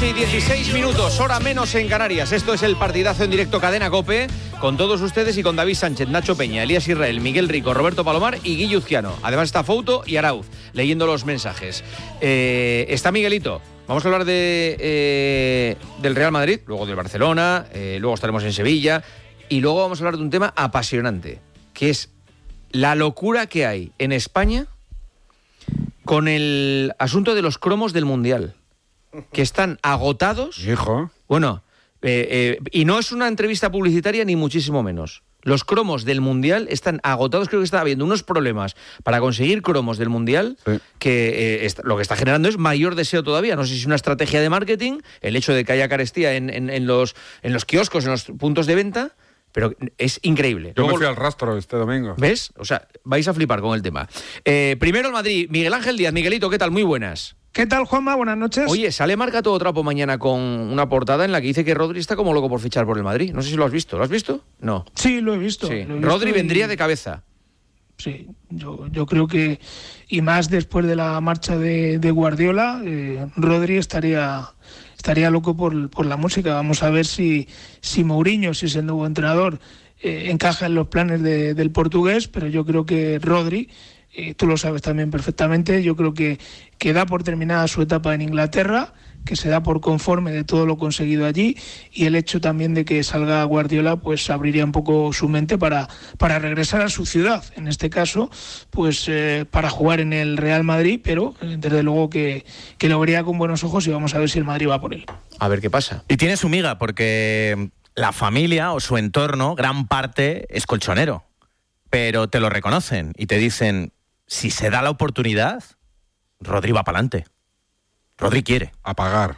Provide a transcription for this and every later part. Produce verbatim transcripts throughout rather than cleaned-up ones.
noche y dieciséis minutos, hora menos en Canarias. Esto es el partidazo en directo Cadena COPE, con todos ustedes y con David Sánchez, Nacho Peña, Elías Israel, Miguel Rico, Roberto Palomar y Guille Uzquiano. Además está Fouto y Arauz, leyendo los mensajes. Eh, está Miguelito. Vamos a hablar de eh, del Real Madrid, luego del Barcelona, eh, luego estaremos en Sevilla y luego vamos a hablar de un tema apasionante, que es la locura que hay en España con el asunto de los cromos del Mundial, que están agotados. Hijo. Bueno, eh, eh, y no es una entrevista publicitaria ni muchísimo menos. Los cromos del Mundial están agotados. Creo que está habiendo unos problemas para conseguir cromos del Mundial, sí, que eh, est- lo que está generando es mayor deseo todavía. No sé si es una estrategia de marketing, el hecho de que haya carestía en, en, en, los, en los kioscos, en los puntos de venta, pero es increíble. Yo Luego, me fui al rastro este domingo. ¿Ves? O sea, vais a flipar con el tema. Eh, primero el Madrid. Miguel Ángel Díaz. Miguelito, ¿qué tal? Muy buenas. ¿Qué tal, Juanma? Buenas noches. Oye, sale Marca Todo Trapo mañana con una portada en la que dice que Rodri está como loco por fichar por el Madrid. No sé si lo has visto. ¿Lo has visto? No. Sí, lo he visto. Sí. Lo he visto Rodri y... vendría de cabeza. Sí, yo, yo creo que, y más después de la marcha de, de Guardiola, eh, Rodri estaría, estaría loco por, por la música. Vamos a ver si, si Mourinho, si es el nuevo entrenador, eh, encaja en los planes de, del portugués, pero yo creo que Rodri, eh, tú lo sabes también perfectamente, yo creo que, que da por terminada su etapa en Inglaterra, que se da por conforme de todo lo conseguido allí, y el hecho también de que salga Guardiola pues abriría un poco su mente para, para regresar a su ciudad, en este caso pues eh, para jugar en el Real Madrid, pero eh, desde luego que, que lo vería con buenos ojos y vamos a ver si el Madrid va por él. A ver qué pasa. Y tiene su miga porque la familia o su entorno, gran parte es colchonero, pero te lo reconocen y te dicen, si se da la oportunidad, Rodri va para adelante. Rodri quiere. A pagar.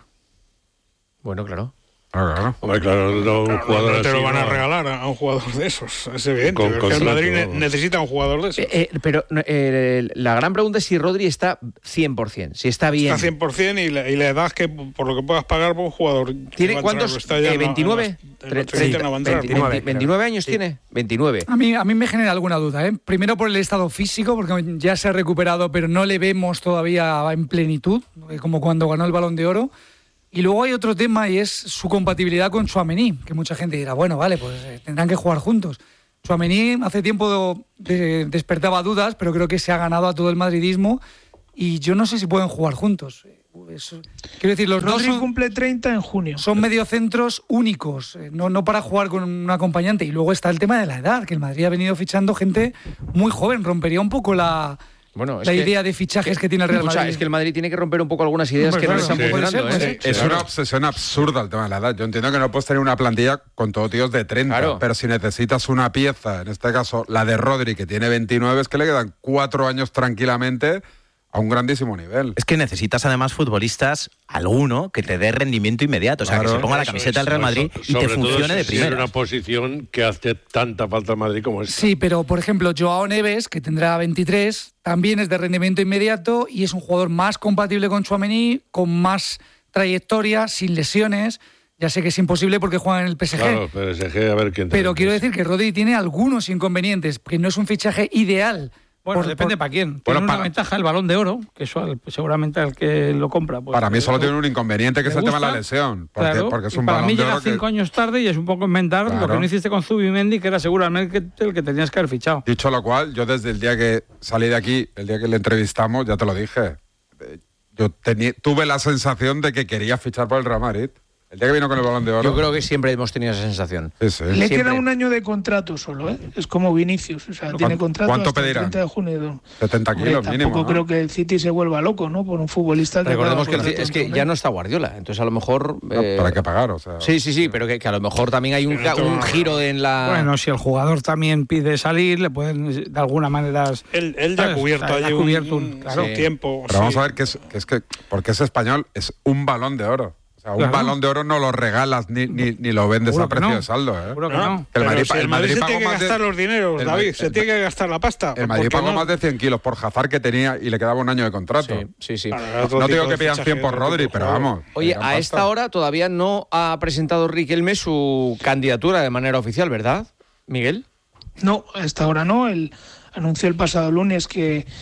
Bueno, claro. Claro, claro. Hombre, claro, no, un jugador no te así, lo van a no. regalar a un jugador de esos, es evidente. Con Con, el Madrid ne- vamos. necesita un jugador de esos. Eh, eh, pero eh, la gran pregunta es si Rodri está cien por ciento, si está bien. Está cien por ciento y la, y la edad que por lo que puedas pagar por un jugador. ¿Tiene va a cuántos? entrar, está ya Eh, en la- ¿veintinueve? en los- en los treinta no va a entrar. veintinueve, veintinueve años Sí. tiene. veintinueve. A mí, a mí me genera alguna duda, ¿eh? Primero por el estado físico, porque ya se ha recuperado, pero no le vemos todavía en plenitud, como cuando ganó el Balón de Oro. Y luego hay otro tema y es su compatibilidad con Tchouaméni, que mucha gente dirá, bueno, vale, pues eh, tendrán que jugar juntos. Tchouaméni hace tiempo de, despertaba dudas, pero creo que se ha ganado a todo el madridismo y yo no sé si pueden jugar juntos. Eso, quiero decir, los Rodri dos son, cumple treinta en junio. son mediocentros únicos, eh, no, no para jugar con un acompañante. Y luego está el tema de la edad, que el Madrid ha venido fichando gente muy joven, rompería un poco la... Bueno, es la que, idea de fichajes que, que tiene el Real escucha, Madrid. es que el Madrid tiene que romper un poco algunas ideas Pues que claro, no le están sí. funcionando. Puede ser, ¿eh? puede Es una obsesión absurda el tema de la edad. Yo entiendo que no puedes tener una plantilla con todos tíos de treinta, Claro. pero si necesitas una pieza, en este caso la de Rodri, que tiene veintinueve, es que le quedan cuatro años tranquilamente a un grandísimo nivel. Es que necesitas además futbolistas, alguno, que te dé rendimiento inmediato. O sea, Claro. que se ponga la Eso camiseta es, del Real no, Madrid so- y te sobre todo funcione si de es primera. una posición que hace tanta falta al Madrid como esta. Sí, pero por ejemplo, Joao Neves, que tendrá veintitrés, también es de rendimiento inmediato y es un jugador más compatible con Tchouaméni, con más trayectoria, sin lesiones. Ya sé que es imposible porque juega en el P S G. Claro, P S G, a ver quién Pero te- quiero decir que Rodri tiene algunos inconvenientes, que no es un fichaje ideal. Bueno, Por- depende por- para quién. Tiene Bueno, una para- ventaja el Balón de Oro, que eso al- seguramente al que lo compra. Pues, Para mí solo eso tiene un inconveniente, que le es el tema de la gusta. lesión. Porque, Claro, porque es y un para balón mí de llega oro que... cinco años tarde y es un poco inventar lo Claro. que no hiciste con Zubimendi, que era seguramente el que, el que tenías que haber fichado. Dicho lo cual, yo desde el día que salí de aquí, el día que le entrevistamos, ya te lo dije, eh, yo tení- tuve la sensación de que quería fichar por el Real Madrid. El día que vino con el Balón de Oro. Yo creo que siempre hemos tenido esa sensación. Sí, sí. Le Siempre. queda un año de contrato solo, ¿eh? Es como Vinicius, o sea, tiene contrato cuánto hasta el pedirán? treinta de junio. setenta Hombre, kilos tampoco mínimo, ¿no? creo que el City se vuelva loco, ¿no? Por un futbolista que Recordemos que acaba el- contrato es que en ya torneo. no está Guardiola, entonces a lo mejor... No, eh, pero hay que pagar, o sea... Sí, sí, sí, pero que, que a lo mejor también hay un, Que no te un van a- giro en la... Bueno, si el jugador también pide salir, le pueden de alguna manera... Él, él ya ha ¿sabes? cubierto Ha- ha allí un, cubierto un- un claro. tiempo. Pero vamos sí. a ver que es, que es que, porque es español, es un Balón de Oro. O sea, un Claro. Balón de Oro no lo regalas ni, ni, ni lo vendes Seguro a que precio no. de saldo, ¿eh? Seguro que No, no. Que el pero Madrid si pa- el el Madrid Madrid se pagó tiene que más de- gastar los dineros, el David, Ma- se el- tiene que gastar la pasta. El Madrid ¿por qué pagó no? más de cien kilos por Hazard que tenía y le quedaba un año de contrato. Sí, sí, sí. Para otro No tipo digo de que pidan fichaje, cien por otro tipo Rodri, de pero jugador. vamos. Oye, pedirán a pasta. esta hora todavía no ha presentado Riquelme su candidatura de manera oficial, ¿verdad, Miguel? No, hasta ahora no. Él anunció el pasado lunes que,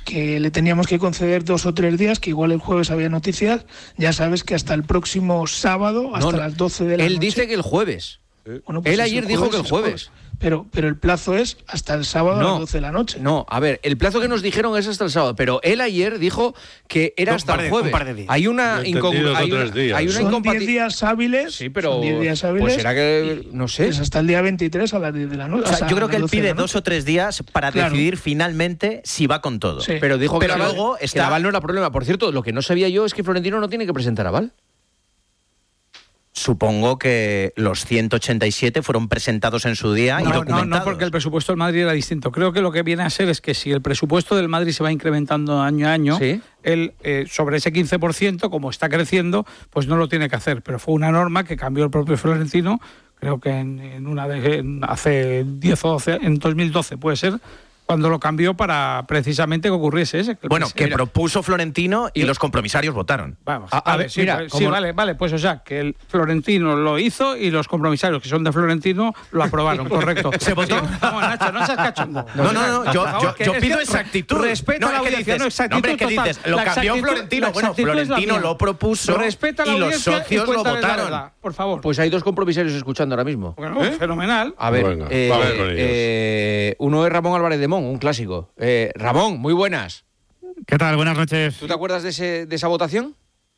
que le teníamos que conceder dos o tres días, que igual el jueves había noticias. Ya sabes que hasta el próximo sábado, hasta No, no, las doce de la él noche. dice que el jueves. Bueno, pues Él es ayer el dijo que el es jueves. Pero, pero el plazo es hasta el sábado a No. las doce de la noche. No, a ver, el plazo que nos dijeron es hasta el sábado, pero él ayer dijo que era Un hasta par el de- jueves. un par de días. Hay una Yo he entendido incongru- dos hay o una, tres días. hay una Son diez incompati- días hábiles. Sí, pero son diez días hábiles. pues será que no sé. Es hasta el día veintitrés a las diez de la noche. O sea, o sea, yo creo a que él las doce de pide la noche. dos o tres días para Claro. decidir finalmente si va con todo. Sí. Pero dijo Pero que, Naval, luego que está- Naval no era problema. Por cierto, lo que no sabía yo es que Florentino no tiene que presentar aval. Supongo que los ciento ochenta y siete fueron presentados en su día y No, no, documentados. no, porque el presupuesto del Madrid era distinto. Creo que lo que viene a ser es que si el presupuesto del Madrid se va incrementando año a año, Sí. él eh, sobre ese quince por ciento, como está creciendo, pues no lo tiene que hacer. Pero fue una norma que cambió el propio Florentino, creo que en, en una de, en hace diez o doce, en dos mil doce puede ser, cuando lo cambió para precisamente que ocurriese ese. Bueno, que Mira, propuso Florentino y los compromisarios votaron. Vamos, A- a vale, ver, sí, mira, pues, como- sí, vale, vale, pues o sea, que el Florentino lo hizo y los compromisarios que son de Florentino lo aprobaron, correcto. ¿Se votó? Sí. Vamos, Nacho, no seas cachondo. No, no, no, yo, Por favor, yo, que yo es pido que exactitud. Respeta no, la es que audiencia, dices, no, exactitud no, hombre, ¿qué total. dices? Lo La cambió exactitud- Florentino. la Bueno, exactitud es la Florentino mía. lo propuso Respeta la y los audiencia socios y lo cuéntales la votaron. verdad, por favor. Pues hay dos compromisarios escuchando ahora mismo. Bueno, fenomenal. A ver, Venga, eh, va a ver con ellos. eh, uno es Ramón Álvarez de Mon, un clásico. Eh, Ramón, muy buenas. ¿Qué tal? Buenas noches. ¿Tú te acuerdas de, ese, de esa votación?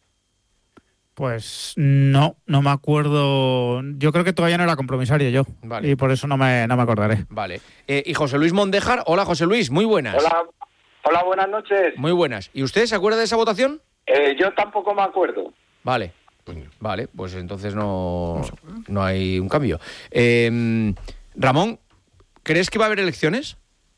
Pues no, no me acuerdo. Yo creo que todavía no era compromisario yo. Vale. Y por eso no me, no me acordaré. Vale. Eh, y José Luis Mondejar. Hola, José Luis, muy buenas. Hola, hola, buenas noches. Muy buenas. ¿Y usted se acuerda de esa votación? Eh, yo tampoco me acuerdo. Vale. Vale, pues entonces no, no hay un cambio. Eh, Ramón, ¿crees que va a haber elecciones?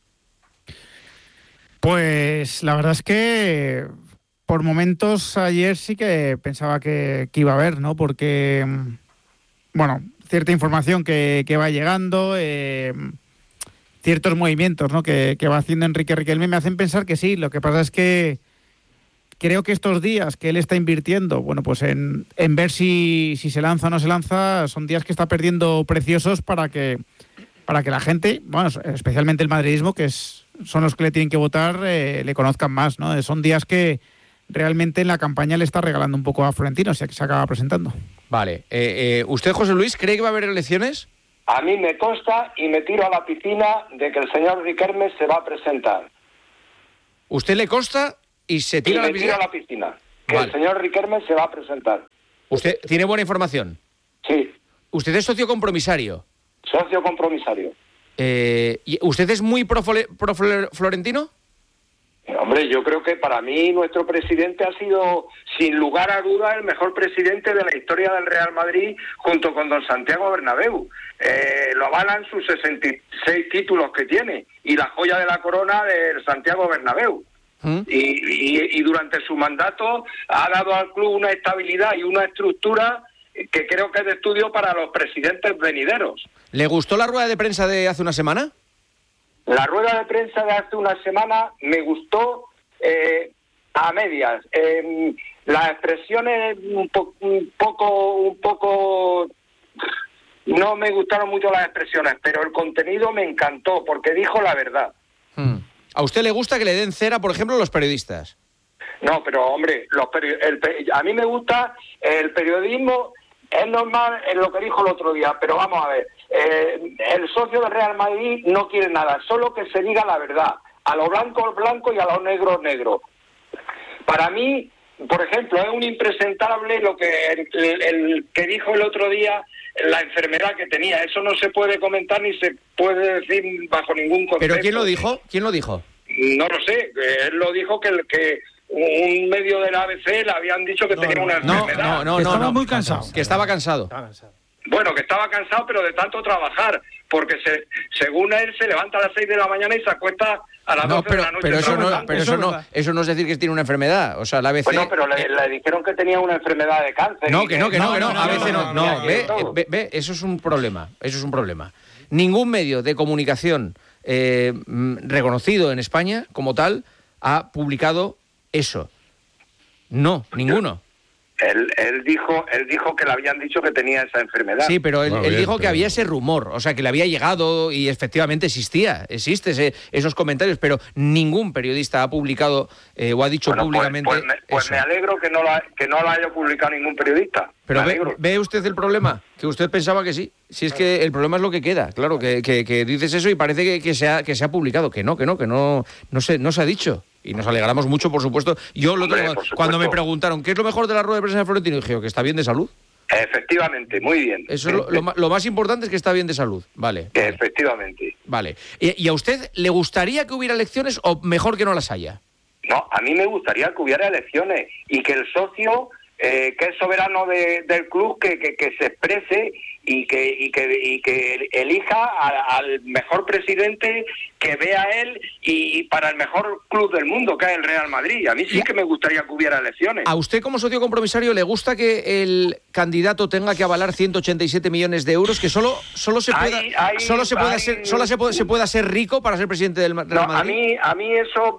Pues la verdad es que por momentos ayer sí que pensaba que, que iba a haber, ¿no? Porque, mm, bueno, cierta información que, que va llegando, eh, ciertos movimientos, ¿no? Que, que va haciendo Enrique Riquelme me hacen pensar que sí. Lo que pasa es que creo que estos días que él está invirtiendo, bueno, pues en, en ver si, si se lanza o no se lanza, son días que está perdiendo preciosos para que, para que la gente, bueno, especialmente el madridismo, que es, son los que le tienen que votar, eh, le conozcan más, ¿no? Son días que realmente en la campaña le está regalando un poco a Florentino, si se acaba presentando. Vale. Eh, eh, ¿Usted, José Luis, cree que va a haber elecciones? A mí me consta y me tiro a la piscina de que el señor Riquelme se va a presentar. ¿Usted le consta y se Y tira a me la tiro piscina? a la piscina. Que Vale. el señor Riquelme se va a presentar. ¿Usted tiene buena información? Sí, ¿Usted es socio compromisario? socio compromisario. Eh, ¿y ¿Usted es muy pro, Fole- pro Flor- Florentino? Eh, Hombre, yo creo que para mí nuestro presidente ha sido, sin lugar a dudas, el mejor presidente de la historia del Real Madrid, junto con don Santiago Bernabéu. Eh, lo avalan sus sesenta y seis títulos que tiene y la joya de la corona del Santiago Bernabéu. ¿Mm? Y, y, y durante su mandato ha dado al club una estabilidad y una estructura que creo que es de estudio para los presidentes venideros. ¿Le gustó la rueda de prensa de hace una semana? La rueda de prensa de hace una semana me gustó eh, a medias. Eh, las expresiones un, po- un poco, un poco, no me gustaron mucho las expresiones, pero el contenido me encantó porque dijo la verdad. Hmm. ¿A usted le gusta que le den cera, por ejemplo, los periodistas? No, pero hombre, los peri- el pe- a mí me gusta el periodismo. Es normal en lo que dijo el otro día, pero vamos a ver, eh, el socio del Real Madrid no quiere nada, solo que se diga la verdad, a lo blanco blanco y a lo negro negro. Para mí, por ejemplo, es un impresentable lo que el, el- el que dijo el otro día, la enfermedad que tenía. Eso no se puede comentar ni se puede decir bajo ningún concepto. ¿Pero quién lo dijo? ¿Quién lo dijo? No lo sé, él lo dijo que, el- que un medio del A B C le habían dicho que tenía una No, enfermedad. no, no, Que no. estaba no. muy cansado. Que estaba cansado. Bueno, que estaba cansado, pero de tanto trabajar, porque se, según él se levanta a las seis de la mañana y se acuesta a las No, doce pero, de la noche. pero eso no, trabajando. pero eso no, eso no es decir que tiene una enfermedad. O sea, la A B C. Bueno, pero le, le dijeron que tenía una enfermedad de cáncer. No, y que no, que no, que no. no, A no, veces no, no. no, No, y ve, todo. ve, ve, eso es un problema. Eso es un problema. Ningún medio de comunicación eh, mm, reconocido en España como tal ha publicado eso. No, ninguno. Él, él dijo él dijo que le habían dicho que tenía esa enfermedad. Sí, pero él, Bueno, él bien, dijo que pero- había ese rumor, o sea, que le había llegado y efectivamente existía, existe ese, esos comentarios, pero ningún periodista ha publicado eh, o ha dicho Bueno, pues, públicamente pues, me, pues eso. me alegro que no lo, ha- que no lo haya publicado ningún periodista. Pero me ve, alegro. ¿ve usted el problema? Que usted pensaba que sí. Si es que el problema es lo que queda, claro, que, que, que dices eso y parece que, que, se ha, que se ha publicado, que no, que no, que no, no, se, no se ha dicho. Y nos alegramos mucho, por supuesto. Yo lo Hombre, tengo- por supuesto. cuando me preguntaron qué es lo mejor de la rueda de prensa de Florentino, dije que está bien de salud. Efectivamente, muy bien. Eso es lo, lo ma- lo más importante, es que está bien de salud. Vale. Vale. Efectivamente. Vale. ¿Y, y a usted le gustaría que hubiera elecciones o mejor que no las haya? No, a mí me gustaría que hubiera elecciones y que el socio, eh, que es soberano de- del club, que, que, que se exprese y que y que, y que elija a- al mejor presidente que vea él y, y para el mejor club del mundo, que es el Real Madrid. A mí sí Y a- que me gustaría que hubiera elecciones. ¿A usted como socio compromisario le gusta que el candidato tenga que avalar ciento ochenta y siete millones de euros, que solo solo se pueda Hay- hay- solo se pueda hay- ser solo se puede, se pueda ser rico para ser presidente del Ma- Real No, a Madrid? mí, a mí eso,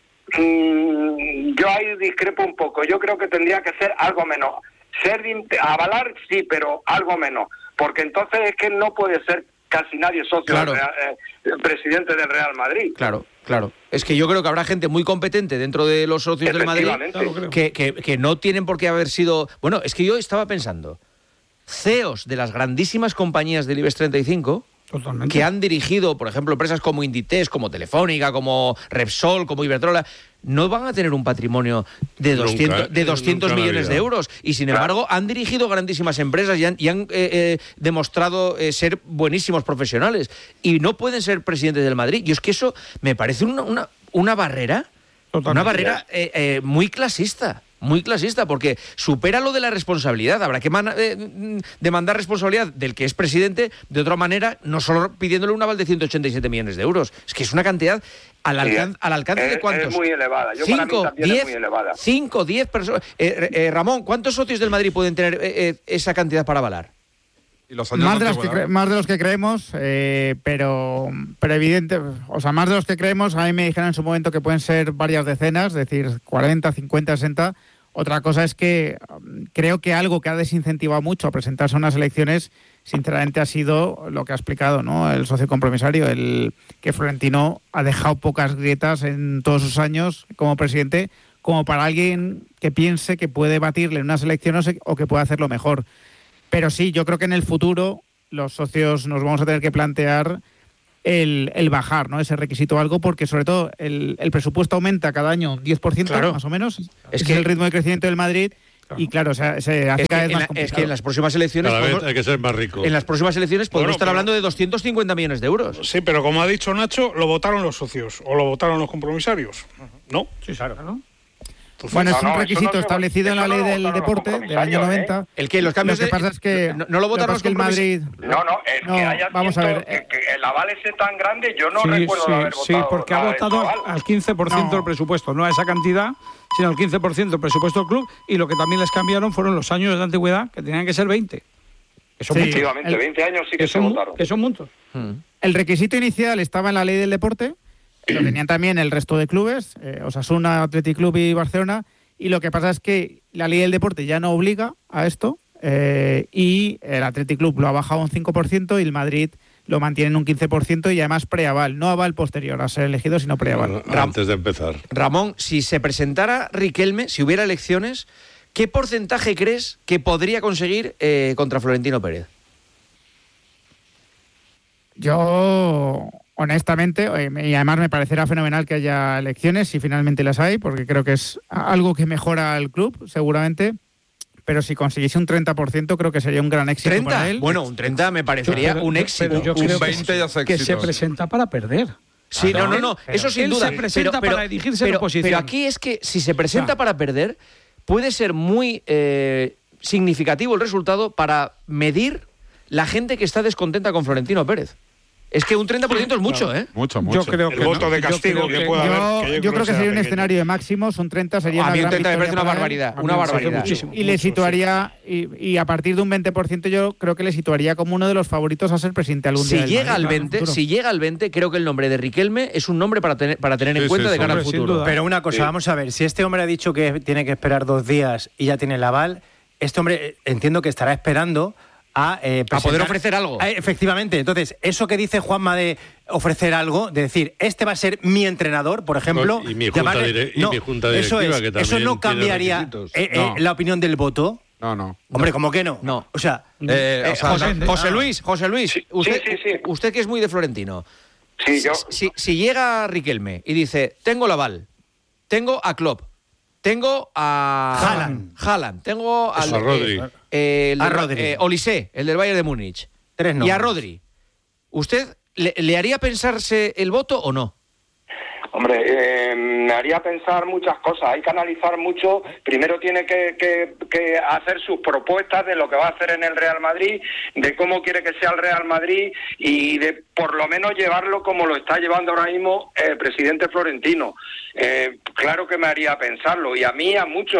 mm, yo ahí discrepo un poco. Yo creo que tendría que ser algo menos. Ser de- avalar, sí, pero algo menos. Porque entonces es que no puede ser casi nadie socio Claro. del Real- eh, presidente del Real Madrid. Claro, claro. Es que yo creo que habrá gente muy competente dentro de los socios del Madrid Efectivamente. que, que, que no tienen por qué haber sido... Bueno, es que yo estaba pensando, C E Os de las grandísimas compañías del IBEX treinta y cinco... Totalmente. que han dirigido, por ejemplo, empresas como Inditex, como Telefónica, como Repsol, como Iberdrola, no van a tener un patrimonio de Nunca, doscientos, de eh, doscientos nunca en la millones de vida. euros. Y sin embargo, han dirigido grandísimas empresas y han, y han eh, eh, demostrado eh, ser buenísimos profesionales. Y no pueden ser presidentes del Madrid. Y es que eso me parece una, una, una barrera, Totalmente. una barrera eh, eh, muy clasista. Muy clasista, porque supera lo de la responsabilidad. Habrá que man- eh, mm, demandar responsabilidad del que es presidente de otra manera, no solo pidiéndole un aval de ciento ochenta y siete millones de euros. Es que es una cantidad al, Sí, alcan- al alcance es, de cuántos. es muy elevada. Yo para mí Cinco, también diez, es muy elevada. cinco, diez personas. Eh, eh, Ramón, ¿cuántos socios del Madrid pueden tener eh, eh, esa cantidad para avalar? Y los años Más de de, los que antigüedad. cre- más de los que creemos, eh, pero, pero evidente, o sea, más de los que creemos, a mí me dijeron en su momento que pueden ser varias decenas, es decir, cuarenta, cincuenta, sesenta. Otra cosa es que um, creo que algo que ha desincentivado mucho a presentarse a unas elecciones, sinceramente, ha sido lo que ha explicado, ¿no?, el socio compromisario, el que Florentino ha dejado pocas grietas en todos sus años como presidente, como para alguien que piense que puede batirle en unas elecciones o que puede hacerlo mejor. Pero sí, yo creo que en el futuro los socios nos vamos a tener que plantear el, el bajar, ¿no?, ese requisito o algo, porque sobre todo el, el presupuesto aumenta cada año diez por ciento, Claro. más o menos. Es Es que- que el ritmo de crecimiento del Madrid y claro, o sea, se hace Es que, cada vez en más la- es complicado. que en las próximas elecciones Cada vez podemos- hay que ser más rico. en las próximas elecciones podemos Bueno, estar pero- hablando de doscientos cincuenta millones de euros. Sí, pero como ha dicho Nacho, lo votaron los socios o lo votaron los compromisarios. ¿No? Sí, claro. ¿no? Entonces, Bueno, es No, un no, eso requisito no se- establecido en la eso no ley lo del votaron los deporte del año compromisarios, noventa. El que los cambios Lo que de- pasa es que no, no lo votaron que los pasa es que el compromis- Madrid No, no, el No, que haya vamos a ciento- ver, que, que el aval ese tan grande, yo no sí, recuerdo sí, de haber sí, votado. porque ha a votado ese aval. al quince por ciento No. del presupuesto, no a esa cantidad, sino al quince por ciento del presupuesto del club, y lo que también les cambiaron fueron los años de antigüedad, que tenían que ser veinte. Que son Sí. muchos. Efectivamente, El- veinte años sí que, Que se son, mu- votaron. que son muchos. Hmm. El requisito inicial estaba en la ley del deporte, lo tenían también el resto de clubes, eh, Osasuna, Athletic Club y Barcelona, y lo que pasa es que la ley del deporte ya no obliga a esto, eh, y el Athletic Club lo ha bajado un cinco por ciento y el Madrid lo mantiene en un quince por ciento y además preaval, no aval posterior a ser elegido, sino preaval. Antes de empezar. Ramón, si se presentara Riquelme, si hubiera elecciones, ¿qué porcentaje crees que podría conseguir eh, contra Florentino Pérez? Yo, honestamente, eh, me- y además me parecerá fenomenal que haya elecciones, si finalmente las hay, porque creo que es algo que mejora al club, seguramente. Pero si consiguiese un treinta por ciento, creo que sería un gran éxito para ¿treinta? él. Bueno, un treinta me parecería Pero- un pero éxito. yo Un creo que veinte ya es que se éxito. presenta para perder. Sí, Claro. no, no, no, Pero eso sin él duda. se presenta para dirigirse en pero- oposición. pero aquí es que si se presenta Claro. para perder, puede ser muy eh, significativo el resultado para medir la gente que está descontenta con Florentino Pérez. Es que un treinta por ciento es mucho, ¿eh? Mucho, mucho. Yo creo El que voto no. de castigo Yo creo que pueda Yo, haber. que yo creo que será sería un pequeño. escenario de máximos, un treinta sería A una mí un gran treinta me parece victoria una para él. barbaridad, A mí una me parece barbaridad. muchísimo. Y le situaría, y, y a partir de un veinte por ciento yo creo que le situaría como uno de los favoritos a ser presidente algún Si día del llega Madrid, al claro, en el veinte, futuro. si llega al veinte, creo que el nombre de Riquelme es un nombre para tener, para tener en Sí, cuenta sí, de sí. cara al Hombre, sin futuro. duda. Pero una cosa, Sí. vamos a ver, si este hombre ha dicho que tiene que esperar dos días y ya tiene el aval, este hombre eh, entiendo que estará esperando a, eh, A poder presentar- ofrecer algo. Ah, efectivamente, entonces, eso que dice Juanma de ofrecer algo, de decir, este va a ser mi entrenador, por ejemplo... Y mi junta llamarle- dire- y no, mi junta eso directiva, es, que también eso no tiene cambiaría requisitos. eh, eh, No. la opinión del voto. No, no. Hombre, ¿cómo que no? No. O sea, Eh, Eh, o sea, José, no- José Luis, José Luis, Sí, usted, sí, sí. usted que es muy de Florentino. Sí, yo. Si, si llega Riquelme y dice, tengo el aval, tengo a Klopp, tengo a Haaland. Haaland, tengo al, Eso, a Rodri. eh, eh, el A del- Rodri. eh, Olise, el del Bayern de Múnich, Tres y a nombres. Rodri, ¿usted le, le haría pensarse el voto o no? Hombre, eh, me haría pensar muchas cosas. Hay que analizar mucho. Primero tiene que, que- que hacer sus propuestas de lo que va a hacer en el Real Madrid, de cómo quiere que sea el Real Madrid y de por lo menos llevarlo como lo está llevando ahora mismo el presidente Florentino. Eh, claro que me haría pensarlo. Y a mí, a muchos...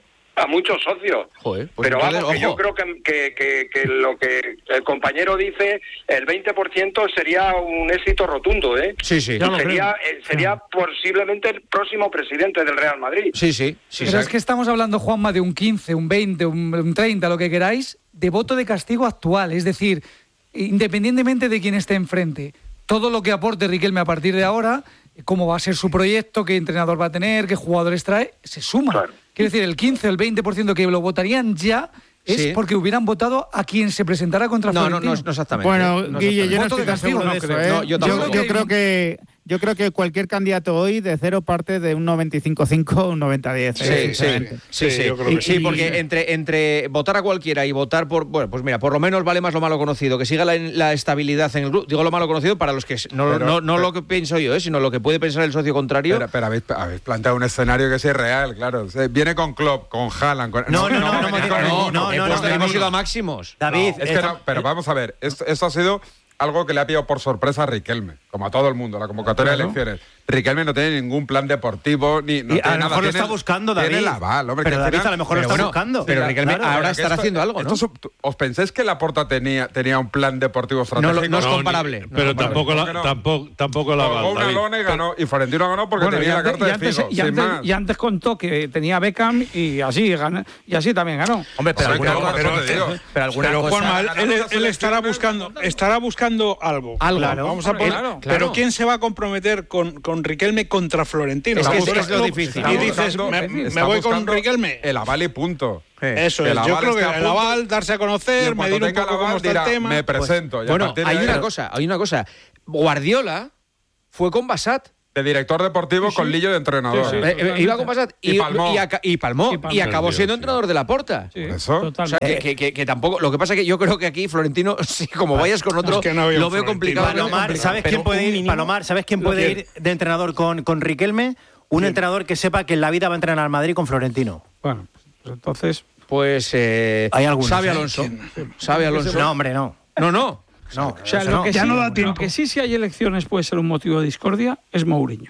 a muchos socios. Joder, pues Pero entonces, vamos, que ojo. yo creo que, que, que, que lo que el compañero dice, el veinte por ciento sería un éxito rotundo, ¿eh? Sí, sí. Ya lo Sería, eh, sería posiblemente el próximo presidente del Real Madrid. Sí, sí. sí Pero sabe- es que estamos hablando, Juanma, de un quince, un veinte, un, un treinta, lo que queráis, de voto de castigo actual. Es decir, independientemente de quién esté enfrente, todo lo que aporte Riquelme a partir de ahora, cómo va a ser su proyecto, qué entrenador va a tener, qué jugadores trae, se suma. Claro. Quiero decir, el quince o el veinte por ciento que lo votarían ya es Sí. porque hubieran votado a quien se presentara contra No, no, Florentino. no, no exactamente. Bueno, No Guille, yo no Voto estoy de tan castigo, seguro de no eso, creo. ¿eh? No, yo yo, tampoco. yo creo que yo creo que cualquier candidato hoy de cero parte de un noventa y cinco cinco o un noventa diez. Sí, eh, sí, sinceramente. sí, Sí, sí. yo creo que Sí, sí. porque entre, entre votar a cualquiera y votar por... Bueno, pues mira, por lo menos vale más lo malo conocido, que siga la, la estabilidad en el grupo. Digo lo malo conocido para los que... No, Pero- no, no pero- lo que pienso yo, ¿eh? Sino lo que puede pensar el socio contrario. Pero, pero habéis, habéis planteado un escenario que sí es real, claro. O sea, viene con Klopp, con Haaland... Con, No, no, no, no, venía no, con no, ninguno. no, eh, no, pues no, hemos David. ido a máximos. David, Es que esta- no, pero vamos a ver, esto, esto ha sido algo que le ha pillado por sorpresa a Riquelme, como a todo el mundo, la convocatoria de elecciones. Riquelme no tiene ningún plan deportivo, ni no Y a tiene lo nada. mejor lo Tiene está el- buscando, David. Tiene el aval, hombre. Pero que al David final- a lo mejor lo Pero está bueno, buscando. pero Riquelme Claro. ahora Pero que estará esto- haciendo algo, ¿no? esto es- ¿Os pensáis que Laporta tenía, tenía un plan deportivo No, estratégico? lo- no es No, ni- comparable. no pero es comparable. tampoco, ¿Cómo la, que no? tampoco, tampoco la Colgó aval, una David. lona y ganó. Y Florentino ganó porque Bueno, y tenía antes, la carta y de antes- Figo, y sin antes- más. y antes contó que tenía Beckham y así ganó, y así también ganó. Hombre, pero O sea, alguna que no, cosa- por eso te digo. pero alguna Pero cosa- Juanma, él, él- ganando él las estará elecciones, buscando, ganando. estará buscando algo. Algo. Claro, vamos a poner. Claro, Pero claro. ¿quién se va a comprometer con, con Riquelme contra Florentino? Es que Tú es- eres es lo club difícil. Y Está dices, buscando- me, está me voy con buscando Riquelme. El aval y punto. Eso Que es. el Yo aval creo que esté a el punto, aval, darse a y conocer, en cuanto medir un tenga poco el cómo aval, está dirá, el tema. me presento. y a Bueno, partir de hay ahí- una cosa, hay una cosa. Guardiola fue con Basat. De director deportivo con Lillo de entrenador. Sí, sí. Eh, eh, totalmente. iba con Basat y, Y palmó. y aca- y palmó, Y palmó. y acabó Dios, siendo tío. entrenador de la Porta. Sí, Por eso. O sea, totalmente. que, que- que- que tampoco. Lo que pasa es que yo creo que aquí Florentino, sí, como vayas con otro, Es que no había un lo veo Florentino. complicado. lo veo Palomar, complicado. ¿sabes Pero quién puede un ir? mínimo- Palomar, ¿sabes quién Lo puede que- ir de entrenador con, con Riquelme? Un entrenador que sepa que en la vida va a entrenar al Madrid con Florentino. Bueno, pues entonces, Pues. Eh, Hay algunos, Sabe ¿eh? Alonso. Sabe Alonso. No, hombre, no. No, no. No, o sea, eso lo no. que, Ya sí, no da lo tiempo. que sí, si hay elecciones puede ser un motivo de discordia, es Mourinho.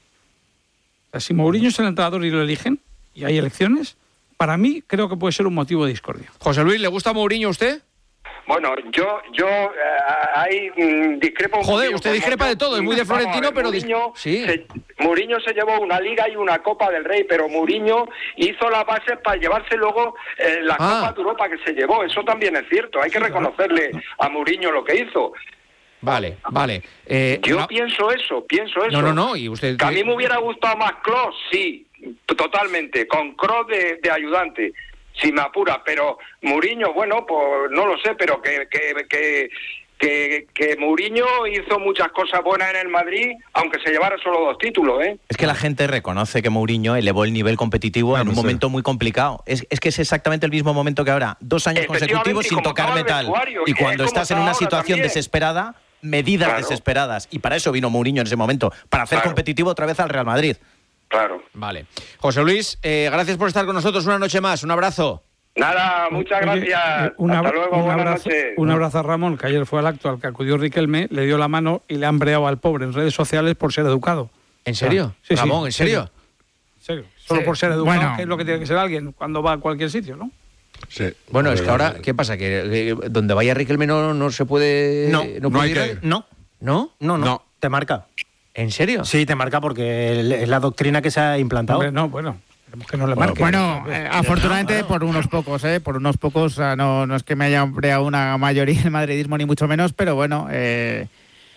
O sea, si Mourinho es el entrenador y lo eligen, y hay elecciones, para mí creo que puede ser un motivo de discordia. José Luis, ¿le gusta Mourinho a usted? Bueno, yo, yo eh, ahí mm, discrepo un Joder, poquito usted con discrepa Mourinho. de todo, es muy de Vamos a ver, Florentino, pero dis- Mourinho, sí. se, Mourinho se llevó una Liga y una Copa del Rey, pero Mourinho hizo las bases para llevarse luego eh, la Ah. Copa de Europa que se llevó. Eso también es cierto, hay que reconocerle a Mourinho lo que hizo. Vale, vale. Eh, Yo no, pienso eso, pienso eso. no, no, no. Y usted. Que a mí me hubiera gustado más Kroos, sí, t- totalmente, con Kroos de, de ayudante, si me apura, pero Mourinho, bueno, pues no lo sé, pero que que, que, que, que Mourinho hizo muchas cosas buenas en el Madrid, aunque se llevara solo dos títulos, ¿eh? Es que la gente reconoce que Mourinho elevó el nivel competitivo Ah, en un pues sí. momento muy complicado. Es, es que es exactamente el mismo momento que ahora. Dos años Efectivamente, consecutivos y sin como tocar estaba el metal. vestuario, Y y cuando es como estás en está una ahora situación también. desesperada, medidas Claro. desesperadas. Y para eso vino Mourinho en ese momento, para hacer Claro. competitivo otra vez al Real Madrid. Claro. Vale. José Luis, eh, gracias por estar con nosotros una noche más. Un abrazo. Nada, muchas Oye, gracias. eh, un Hasta abra- luego, un buenas abrazo, noches. un abrazo a Ramón, que ayer fue al acto al que acudió Riquelme, le dio la mano y le han breado al pobre en redes sociales por ser educado. ¿En serio? Sí, sí, Ramón, ¿en serio? En serio. Solo Sí. por ser educado, Bueno. que es lo que tiene que ser alguien cuando va a cualquier sitio, ¿no? Sí. Bueno, es que ahora, ¿qué pasa? ¿Que, que donde vaya Riquelme no, no se puede... No, no, no puede hay ir que nadie? ir. No, ¿No? no, no, No. te marca. ¿En serio? Sí, te marca porque es la doctrina que se ha implantado. Hombre, no, bueno, queremos que no le Bueno, marque. Bueno, eh, afortunadamente por unos pocos, ¿eh? Por unos pocos, o sea, no, no es que me haya breado una mayoría el madridismo ni mucho menos, pero bueno, eh,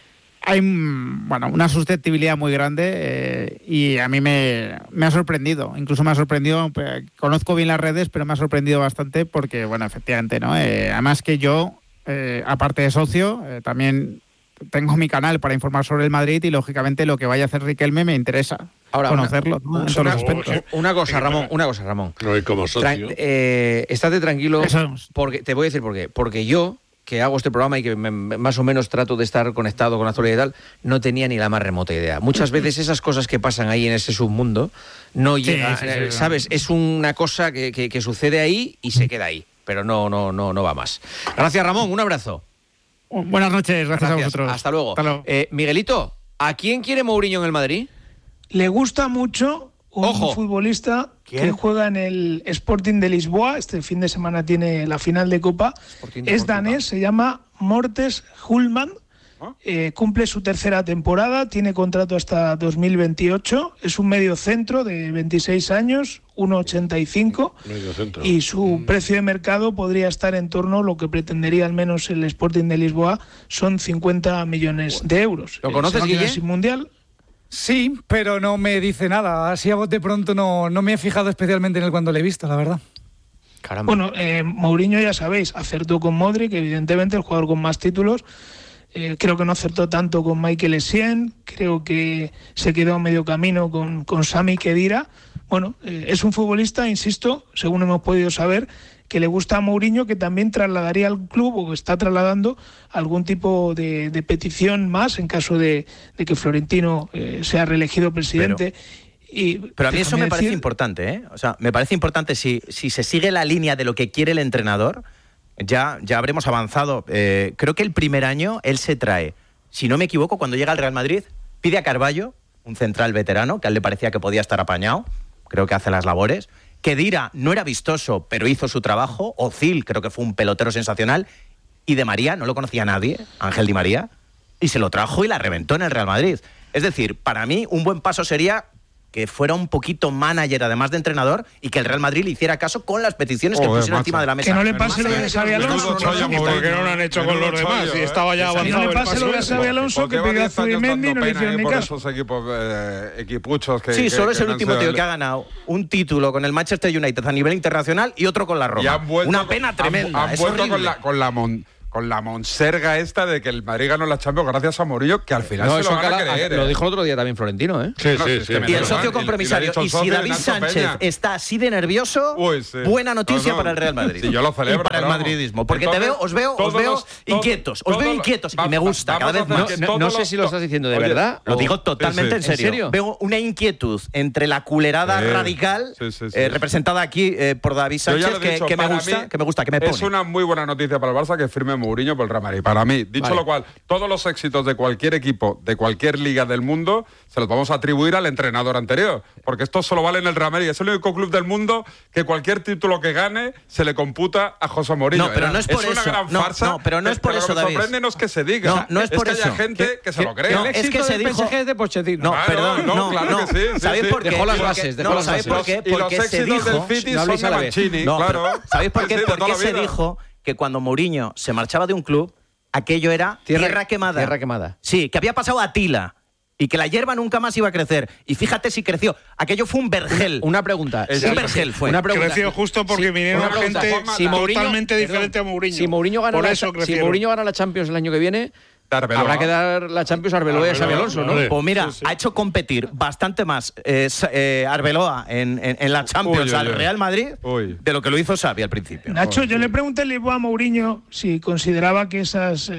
hay mm, bueno, una susceptibilidad muy grande eh, y a mí me, me ha sorprendido, incluso me ha sorprendido, eh, conozco bien las redes, pero me ha sorprendido bastante porque, bueno, efectivamente, ¿no? Eh, además que yo, eh, aparte de socio, eh, también tengo mi canal para informar sobre el Madrid y, lógicamente, lo que vaya a hacer Riquelme me interesa Ahora, conocerlo ¿no? en todos Una, los aspectos. una cosa, Ramón, una cosa, Ramón. No, y como socio. Tran- eh, estate tranquilo, Eso. porque te voy a decir por qué. Porque yo, que hago este programa y que me- me- más o menos trato de estar conectado con la actualidad y tal, no tenía ni la más remota idea. Muchas veces esas cosas que pasan ahí en ese submundo no llegan, sí, sí, eh, sí. ¿sabes? Es una cosa que, que- que sucede ahí y se queda ahí, pero no, no, no, no va más. Gracias, Ramón, un abrazo. Buenas noches, gracias, a vosotros. Hasta luego. Hasta luego. Eh, Miguelito, ¿a quién quiere Mourinho en el Madrid? Le gusta mucho un Ojo. futbolista ¿Quién? que juega en el Sporting de Lisboa. Este fin de semana tiene la final de Copa. Sporting de Es Portugal. danés, se llama Mortes Hulman. ¿Ah? Eh, cumple su tercera temporada, tiene contrato hasta dos mil veintiocho. Es un medio centro de veintiséis años, uno ochenta y cinco. Medio centro. Y su precio de mercado podría estar en torno, lo que pretendería al menos el Sporting de Lisboa, son cincuenta millones de euros. ¿Lo Eh, conoces, se va a quedar Guille? sin Mundial. Sí, pero no me dice nada. Así a bote pronto no, no me he fijado especialmente en él cuando le he visto, la verdad. Caramba. Bueno, eh, Mourinho, ya sabéis, acertó con Modric, evidentemente, el jugador con más títulos. Eh, creo que no acertó tanto con Michael Essien, creo que se quedó a medio camino con, con Sami Khedira. Bueno, eh, es un futbolista, insisto, según hemos podido saber, que le gusta a Mourinho, que también trasladaría al club o está trasladando algún tipo de, de petición más en caso de, de que Florentino eh, sea reelegido presidente. Y Pero a mí eso déjame me parece decir- importante, ¿eh? O sea, me parece importante si, si se sigue la línea de lo que quiere el entrenador, ya, ya habremos avanzado. Eh, creo que el primer año él se trae, si no me equivoco, cuando llega al Real Madrid, pide a Carballo, un central veterano, que a él le parecía que podía estar apañado, creo que hace las labores. Khedira no era vistoso, pero hizo su trabajo. Ozil creo que fue un pelotero sensacional. Y de María no lo conocía nadie, Ángel Di María, y se lo trajo y la reventó en el Real Madrid. Es decir, para mí un buen paso sería que fuera un poquito manager, además de entrenador, y que el Real Madrid le hiciera caso con las peticiones que Joder, pusieron macho. encima de la mesa. Que no le pase lo Más allá de que Xabi los Alonso. menudos Menudo chollos que chollo, están- Porque no lo han hecho con Menudo los demás chollo, y ¿eh? estaba ya Que no avanzado le el pase paso lo de ese. Xabi Alonso, Porque que va pidió a diez años Zubimendi y dando no le pena hicieron ahí ni por caso. esos equipos eh, equipuchos que Sí, que- solo es que el no han último sido tío el- que ha ganado un título con el Manchester United a nivel internacional y otro con la Roma. Y han vuelto Una con- pena han- tremenda. Han, es vuelto horrible. con la, con la mon- con la monserga esta de que el Madrid ganó la Champions gracias a Mourinho, que al final No, se eso lo van a cala- creer. lo ¿eh? dijo el otro día también Florentino, ¿eh? Sí, No, sí, si es sí. que me Y da el igual. socio Y- compromisario. y le ha dicho Y, el si socio, David Nacho Sánchez Peña. está así de nervioso, Uy, sí. buena noticia No, no. para el Real Madrid. Sí, yo lo celebro, Y para el pero vamos. madridismo. Porque te Entonces, veo, os veo, os todos veo los- todo- inquietos. Os todo veo lo- inquietos va- y me gusta vamos cada a vez hacer más. que No, todos no sé los- si lo estás diciendo de Oye, verdad. Lo o- digo totalmente sí, en sí. serio. ¿En serio? Veo una inquietud entre la culerada Sí. radical, Sí, sí, sí. eh, representada aquí eh, por David Yo ya Sánchez, lo he que, dicho, que me para gusta, mí que me gusta, que me pone. Es una muy buena noticia para el Barça que firme Mourinho por el Real Madrid. Para mí, dicho Vale. lo cual, todos los éxitos de cualquier equipo, de cualquier liga del mundo, se los vamos a atribuir al entrenador anterior. Porque esto solo vale en el Real Madrid. Es el único club del mundo que cualquier título que gane se le computa a José Mourinho. No, pero no es por una eso. gran No, farsa. no, pero no es por pero eso, lo que David. sorprende no es que se diga. No, no es por que eso. haya gente Que- que, se lo cree. no, El es éxito que se del dijo- P S G es de Pochettino. No, Claro, perdón, no, no, claro no. que sí, sí, ¿Sabéis sí. por qué? Dejó las Porque- bases, dejó no, las ¿sabéis bases. por qué? Y los Porque se éxitos dijo... del City no son habléis de a la vez. Mancini, No, claro. pero ¿sabéis por Sí, qué? de Porque toda la se vida. dijo que cuando Mourinho se marchaba de un club, aquello era tierra, Tierra- quemada. tierra quemada. Sí, que había pasado a Tila y que la hierba nunca más iba a crecer. Y fíjate si creció. Aquello fue un vergel. Una pregunta. Es un Sí, vergel fue. Una pregunta. Creció justo porque Sí, vinieron una pregunta, gente Juanma, Si Mourinho- totalmente perdón, diferente a Mourinho. Si Mourinho gana Por la, eso si crecieron. Mourinho gana la Champions el año que viene, Arbeloa. habrá que dar la Champions a Arbeloa y a Xabi Arbeloa, Alonso, ¿no? vale. Pues mira, Sí, sí. ha hecho competir bastante más eh, Sa- eh, Arbeloa en, en- en la Champions Uy, uy, al uy. Real Madrid Uy. de lo que lo hizo Xavi al principio. Nacho, yo le pregunté a Lisboa a Mourinho si consideraba que esas eh,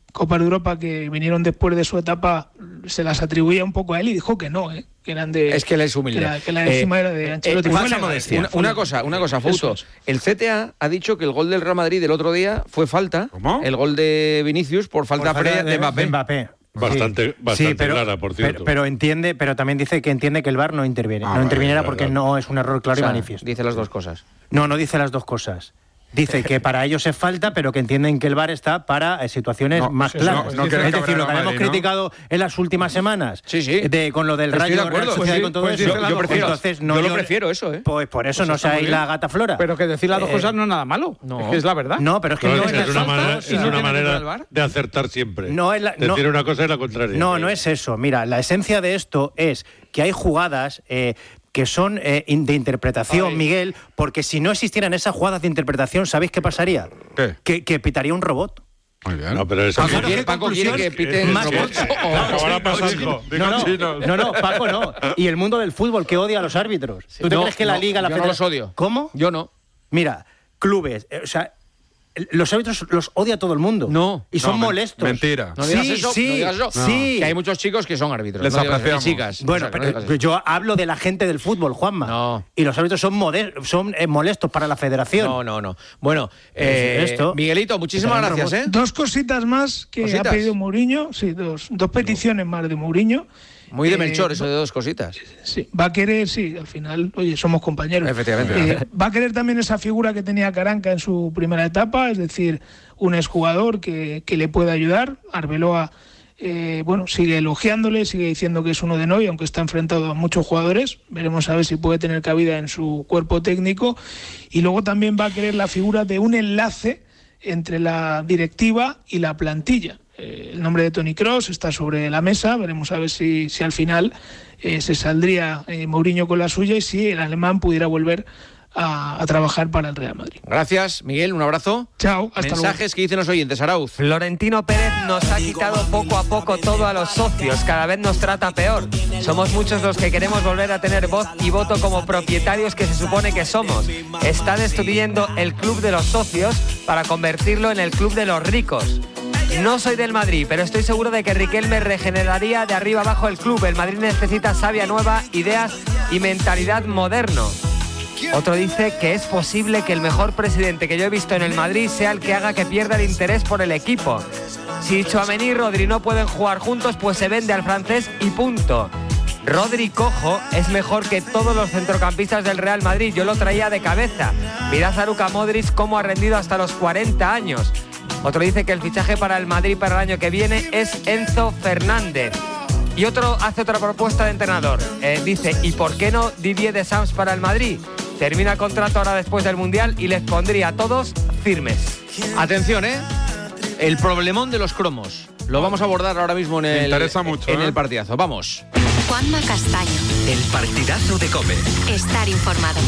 Copas de Europa que vinieron después de su etapa se las atribuía un poco a él y dijo que no, ¿eh? Que eran de... Es que él es humilde. Que la, que la encima eh, era de Ancelotti. Eh, Fue una, modestia, una, fue una una- cosa, una cosa, Fouto. Eso es. El C T A ha dicho que el gol del Real Madrid del otro día fue falta. ¿Cómo? El gol de Vinicius por falta, Por falta pre- de Mbappé. Mbappé. Bastante, Sí. bastante Sí, pero, clara, por pero, cierto. pero entiende, pero también dice que entiende que el V A R no interviene, Ah, no vale, interviniera vale, porque vale. no es un error claro O sea, y manifiesto. dice las dos cosas. No, no dice las dos cosas. Dice que para ellos es falta, pero que entienden que el V A R está para eh, situaciones No, más no, claras. no quiere es decir, cabrear lo que a habíamos Madrid, ¿no? criticado en las últimas semanas, Sí, sí. de, con lo del Estoy de Rayo, acuerdo. Real Sociedad Pues y sí, con todo pues eso, dice Yo, yo prefiero, entonces no yo lo llore- prefiero eso, ¿eh? Pues por eso Pues no está muy seáis bien. la gata flora. Pero que decir las dos Eh, cosas no es nada malo. no. Es que es la verdad. No, pero es que No, no, es, es, es una falta manera, y es no una tiene que manera entrar al V A R. de acertar siempre. No, es la- no- Decir una cosa y la contraria. No, no es eso. Mira, la esencia de esto es que hay jugadas eh, que son eh, in- de interpretación, Ay. Miguel, porque si no existieran esas jugadas de interpretación, ¿sabéis qué pasaría? ¿Qué? Que, que pitaría un robot. Muy bien. No, pero eso Paco, Claro, quiere, ¿qué Paco quiere conclusión? que piten Más robots. corta. O- Acabará pasando. Digo No, no, chinos. no, no, Paco, no. Y el mundo del fútbol que odia a los árbitros. ¿Tú te No, crees que la no, liga, la yo no federación... los odio. ¿Cómo? Yo no. Mira, clubes, eh, o sea, los árbitros los odia todo el mundo. No. Y son No, men- molestos. mentira. No digas sí, eso, sí, no digas eso. sí. Que hay muchos chicos que son árbitros. Les no digas eso. apreciamos. Y chicas. Bueno, O sea, que no pero digas eso. yo hablo de la gente del fútbol, Juanma. No. Y los árbitros son mode- son eh, molestos para la federación. No, no, no. Bueno, Eh, eh, esto- Miguelito, muchísimas Quitarán gracias, ¿eh? Dos cositas más que ¿Cositas? ha pedido Mourinho, sí, dos, dos peticiones más de Mourinho. Muy de Eh, Melchor, eso de dos cositas. Sí, va a querer, sí, al final, oye, somos compañeros. Efectivamente. Eh, va a querer también esa figura que tenía Caranca en su primera etapa, es decir, un exjugador que, que le pueda ayudar. Arbeloa, eh, bueno, sigue elogiándole, sigue diciendo que es uno de Noy, aunque está enfrentado a muchos jugadores. Veremos a ver si puede tener cabida en su cuerpo técnico. Y luego también va a querer la figura de un enlace entre la directiva y la plantilla. Eh, el nombre de Toni Kroos está sobre la mesa, veremos a ver si, si al final eh, se saldría eh, Mourinho con la suya y si el alemán pudiera volver a, a trabajar para el Real Madrid. Gracias, Miguel, un abrazo. Chao, hasta Mensajes que dicen los oyentes, Arauz. Florentino Pérez nos ha quitado poco a poco todo a los socios, cada vez nos trata peor. Somos muchos los que queremos volver a tener voz y voto como propietarios que se supone que somos. Está destruyendo el club de los socios para convertirlo en el club de los ricos. No soy del Madrid, pero estoy seguro de que Riquelme regeneraría de arriba abajo el club. El Madrid necesita savia nueva, ideas y mentalidad moderno. Otro dice que es posible que el mejor presidente que yo he visto en el Madrid sea el que haga que pierda el interés por el equipo. Si Tchouaméni y Rodri no pueden jugar juntos, pues se vende al francés y punto. Rodri cojo es mejor que todos los centrocampistas del Real Madrid. Yo lo traía de cabeza. Mirad a Luka Modric cómo ha rendido hasta los cuarenta años. Otro dice que el fichaje para el Madrid para el año que viene es Enzo Fernández. Y otro hace otra propuesta de entrenador. Eh, dice, ¿y por qué no Didier Deschamps para el Madrid? Termina contrato ahora después del Mundial y les pondría a todos firmes. Atención, ¿eh? El problemón de los cromos. Lo vamos a abordar ahora mismo en Me el, interesa mucho, en ¿eh? el partidazo. Vamos. Juanma Castaño. El partidazo de COPE. Estar informado.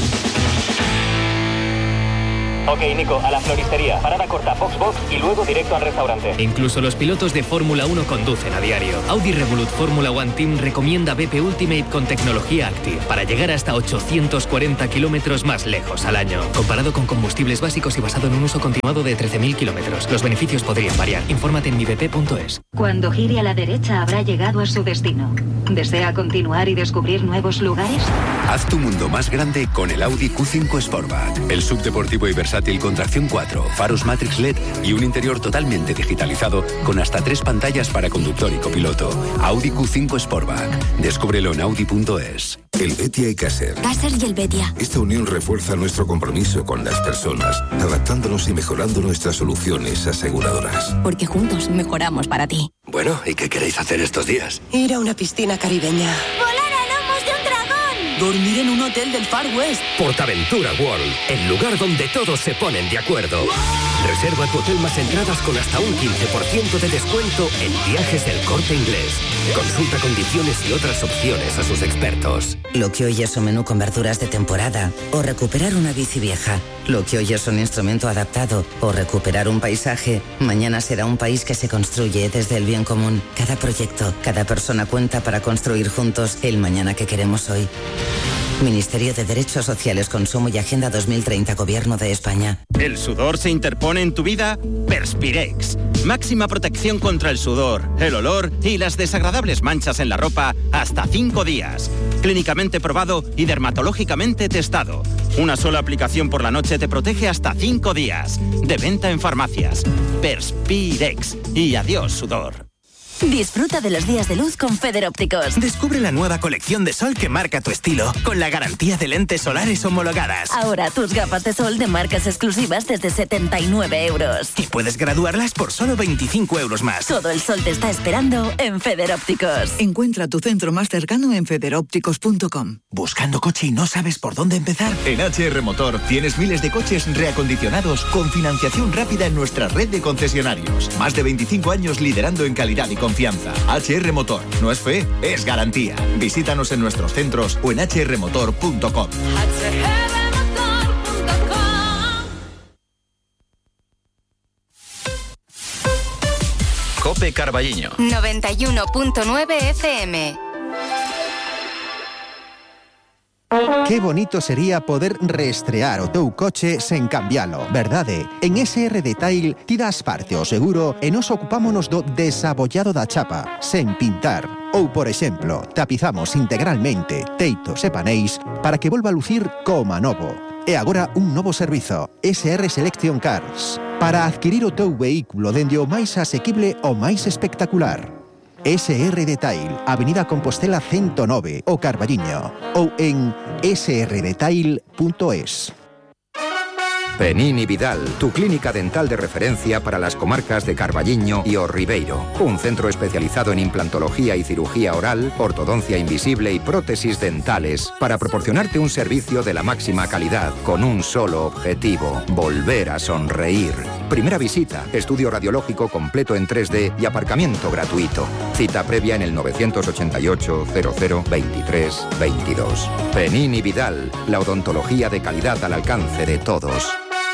Ok, Nico, a la floristería. Parada corta, box box y luego directo al restaurante. Incluso los pilotos de Fórmula uno conducen a diario. Audi Revolut Fórmula One Team recomienda B P Ultimate con tecnología Active para llegar hasta ochocientos cuarenta kilómetros más lejos al año. Comparado con combustibles básicos y basado en un uso continuado de trece mil kilómetros. Los beneficios podrían variar. Infórmate en mi b p punto es. Cuando gire a la derecha habrá llegado a su destino. ¿Desea continuar y descubrir nuevos lugares? Haz tu mundo más grande con el Audi Q cinco Sportback. El subdeportivo y versátil con tracción cuatro, faros Matrix L E D y un interior totalmente digitalizado con hasta tres pantallas para conductor y copiloto. Audi Q cinco Sportback. Descúbrelo en audi punto es. El Betia y Caser. Caser y el Betia. Esta unión refuerza nuestro compromiso con las personas, adaptándonos y mejorando nuestras soluciones aseguradoras. Porque juntos mejoramos para ti. Bueno, ¿y qué queréis hacer estos días? Ir a una piscina caribeña. ¡Volar a lomos de un dragón! Dormir en un hotel del Far West. Portaventura World, el lugar donde todos se ponen de acuerdo. Reserva tu hotel más entradas con hasta un quince por ciento de descuento en Viajes del Corte Inglés. Consulta condiciones y otras opciones a sus expertos. Lo que hoy es un menú con verduras de temporada o recuperar una bici vieja. Lo que hoy es un instrumento adaptado o recuperar un paisaje, mañana será un país que se construye desde el bien común. Cada proyecto, cada persona cuenta para construir juntos el mañana que queremos hoy. Ministerio de Derechos Sociales, Consumo y Agenda dos mil treinta, Gobierno de España. ¿El sudor se interpone en tu vida? Perspirex. Máxima protección contra el sudor, el olor y las desagradables manchas en la ropa hasta cinco días. Clínicamente probado y dermatológicamente testado. Una sola aplicación por la noche te protege hasta cinco días. De venta en farmacias. Perspirex. Y adiós, sudor. Disfruta de los días de luz con Feder Ópticos. Descubre la nueva colección de sol que marca tu estilo, con la garantía de lentes solares homologadas. Ahora tus gafas de sol de marcas exclusivas desde setenta y nueve euros. Y puedes graduarlas por solo veinticinco euros más. Todo el sol te está esperando en Feder Ópticos. Encuentra tu centro más cercano en feder ópticos punto com. ¿Buscando coche y no sabes por dónde empezar? En H R Motor tienes miles de coches reacondicionados con financiación rápida en nuestra red de concesionarios. Más de veinticinco años liderando en calidad y confianza. Confianza. H R Motor. No es fe, es garantía. Visítanos en nuestros centros o en h r motor punto com. Cope Carballiño. noventa y uno punto nueve F M. Qué bonito sería poder reestrear o teu coche sen cambialo, verdade? En S R Detail ti das parte o seguro e nos ocupámonos do desabollado da chapa, sen pintar. Ou, por exemplo, tapizamos integralmente teitos e paneis para que volva a lucir como novo. E agora un novo servizo, S R Selection Cars, para adquirir o teu vehículo dende o máis asequible ao máis espectacular. S R Detail, Avenida Compostela ciento nove, o Carballiño, ou en s r detail punto es. Penini Vidal, tu clínica dental de referencia para las comarcas de Carballiño y O Ribeiro. Un centro especializado en implantología y cirugía oral, ortodoncia invisible y prótesis dentales para proporcionarte un servicio de la máxima calidad con un solo objetivo: volver a sonreír. Primera visita, estudio radiológico completo en tres D y aparcamiento gratuito. Cita previa en el novecientos ochenta y ocho, cero cero, veintitrés, veintidós. Penini Vidal, la odontología de calidad al alcance de todos.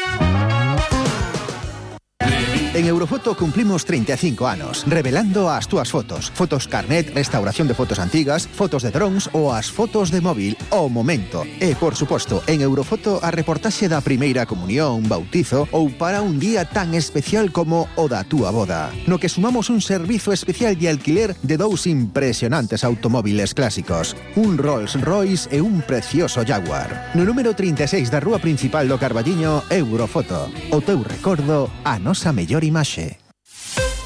En Eurofoto cumplimos treinta e cinco anos, revelando as túas fotos. Fotos carnet, restauración de fotos antigas, fotos de drones ou as fotos de móvil ao momento. E, por suposto, en Eurofoto a reportaxe da primeira comunión, bautizo ou para un día tan especial como o da túa boda. No que sumamos un servizo especial de alquiler de dous impresionantes automóviles clásicos, un Rolls Royce e un precioso Jaguar. No número trinta e seis da rúa principal do Carballiño, Eurofoto. O teu recordo, a nosa mellor imaxe.